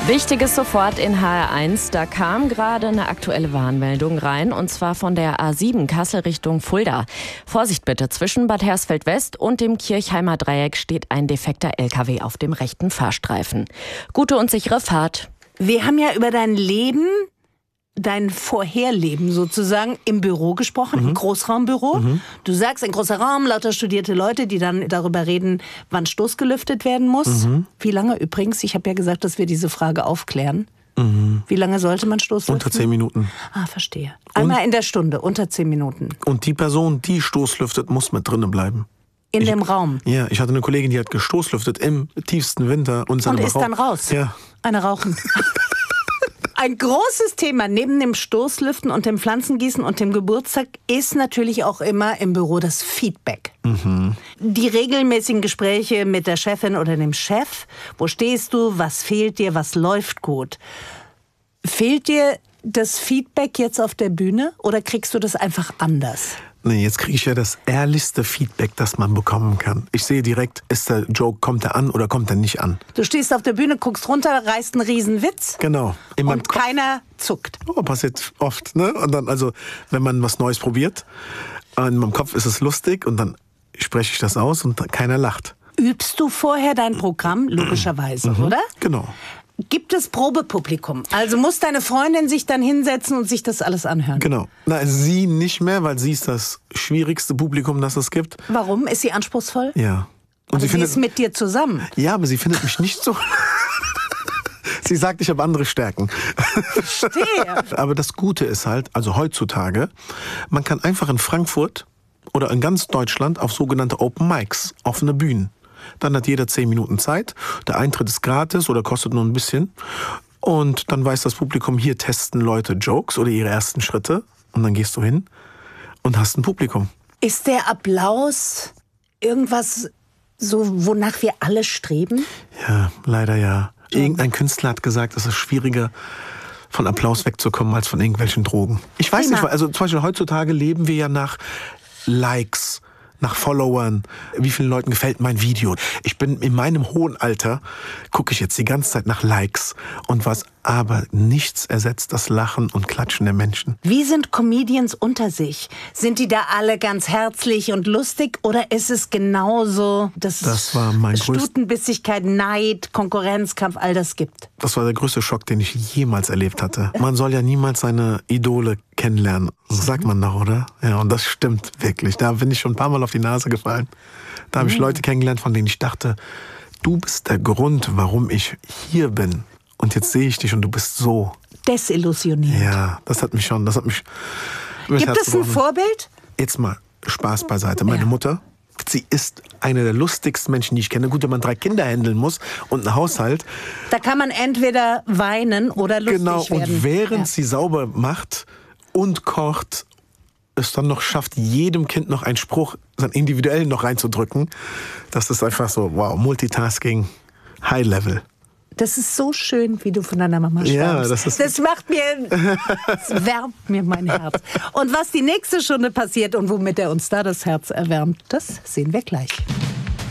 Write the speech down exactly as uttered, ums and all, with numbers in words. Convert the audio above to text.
Wichtiges sofort in H R eins. Da kam gerade eine aktuelle Warnmeldung rein, und zwar von der A sieben Kassel Richtung Fulda. Vorsicht bitte, zwischen Bad Hersfeld-West und dem Kirchheimer Dreieck steht ein defekter L K W auf dem rechten Fahrstreifen. Gute und sichere Fahrt. Wir haben ja über dein Leben, dein Vorherleben sozusagen im Büro gesprochen, mhm. im Großraumbüro. Mhm. Du sagst, ein großer Raum, lauter studierte Leute, die dann darüber reden, wann Stoß gelüftet werden muss. Mhm. Wie lange übrigens? Ich habe ja gesagt, dass wir diese Frage aufklären. Mhm. Wie lange sollte man Stoß lüften? Unter zehn Minuten. Ah, verstehe. Einmal und, in der Stunde, unter zehn Minuten. Und die Person, die Stoß lüftet, muss mit drinnen bleiben. In ich, dem Raum? Ja, ich hatte eine Kollegin, die hat gestoßlüftet im tiefsten Winter. Und, und ist dann raus? Ja. Eine rauchen. Ein großes Thema neben dem Stoßlüften und dem Pflanzengießen und dem Geburtstag ist natürlich auch immer im Büro das Feedback. Mhm. Die regelmäßigen Gespräche mit der Chefin oder dem Chef. Wo stehst du? Was fehlt dir? Was läuft gut? Fehlt dir das Feedback jetzt auf der Bühne oder kriegst du das einfach anders? Nee, jetzt kriege ich ja das ehrlichste Feedback, das man bekommen kann. Ich sehe direkt, ist der Joke, kommt er an oder kommt er nicht an? Du stehst auf der Bühne, guckst runter, reißt einen Riesenwitz. Genau. In und keiner zuckt. Oh, passiert oft, ne? Und dann, also, wenn man was Neues probiert, in meinem Kopf ist es lustig und dann spreche ich das aus und keiner lacht. Übst du vorher dein Programm? Logischerweise, mhm. oder? Genau. Gibt es Probepublikum? Also muss deine Freundin sich dann hinsetzen und sich das alles anhören? Genau. Na, sie nicht mehr, weil sie ist das schwierigste Publikum, das es gibt. Warum? Ist sie anspruchsvoll? Ja. Und aber sie, sie findet, ist mit dir zusammen. Ja, aber sie findet mich nicht so... Sie sagt, ich habe andere Stärken. Verstehe. Aber das Gute ist halt, also heutzutage, man kann einfach in Frankfurt oder in ganz Deutschland auf sogenannte Open Mics, offene Bühnen. Dann hat jeder zehn Minuten Zeit. Der Eintritt ist gratis oder kostet nur ein bisschen. Und dann weiß das Publikum, hier testen Leute Jokes oder ihre ersten Schritte. Und dann gehst du hin und hast ein Publikum. Ist der Applaus irgendwas, so wonach wir alle streben? Ja, leider ja. Irgendein Künstler hat gesagt, es ist schwieriger, von Applaus wegzukommen, als von irgendwelchen Drogen. Ich weiß Prima. nicht, also zum Beispiel heutzutage leben wir ja nach Likes, nach Followern, wie vielen Leuten gefällt mein Video. Ich bin in meinem hohen Alter, gucke ich jetzt die ganze Zeit nach Likes und was, aber nichts ersetzt das Lachen und Klatschen der Menschen. Wie sind Comedians unter sich? Sind die da alle ganz herzlich und lustig oder ist es genauso, dass das war mein es Stutenbissigkeit, Neid, Konkurrenzkampf, all das gibt? Das war der größte Schock, den ich jemals erlebt hatte. Man soll ja niemals seine Idole kennenlernen. Das sagt man doch, oder? Ja, und das stimmt wirklich. Da bin ich schon ein paar Mal auf die Nase gefallen. Da habe ich Leute kennengelernt, von denen ich dachte, du bist der Grund, warum ich hier bin. Und jetzt sehe ich dich und du bist so. Desillusioniert. Ja, das hat mich schon, das hat mich... Gibt es ein Vorbild? Jetzt mal Spaß beiseite. Meine ja. Mutter, sie ist eine der lustigsten Menschen, die ich kenne. Gut, wenn man drei Kinder handeln muss und einen Haushalt. Da kann man entweder weinen oder lustig genau, werden. Genau, und während ja. sie sauber macht und kocht, es dann noch schafft, jedem Kind noch einen Spruch, sein individuell noch reinzudrücken. Das ist einfach so, wow, Multitasking, High Level. Das ist so schön, wie du von deiner Mama schreibst. Ja, das ist das macht mir, das wärmt mir mein Herz. Und was die nächste Stunde passiert und womit er uns da das Herz erwärmt, das sehen wir gleich.